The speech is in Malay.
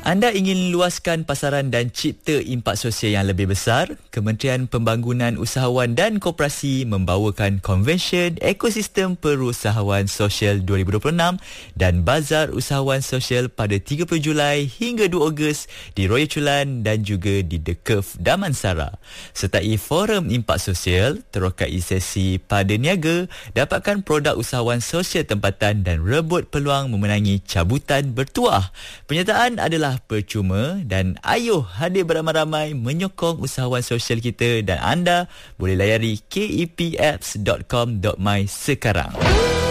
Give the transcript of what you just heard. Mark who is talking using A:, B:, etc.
A: Anda ingin luaskan pasaran dan cipta impak sosial yang lebih besar? Kementerian Pembangunan Usahawan dan Koperasi membawakan Konvensyen Ekosistem Perusahaan Sosial 2026 dan Bazar Usahawan Sosial pada 30 Julai hingga 2 Ogos di Royal Chulan dan juga di The Curve Damansara. Sertai forum impak sosial, terokai sesi pada niaga, dapatkan produk usahawan sosial tempatan dan rebut peluang memenangi cabutan bertuah. Penyertaan adalah percuma dan ayuh hadir beramai-ramai menyokong usahawan sosial kita dan anda boleh layari kepapps.com.my sekarang.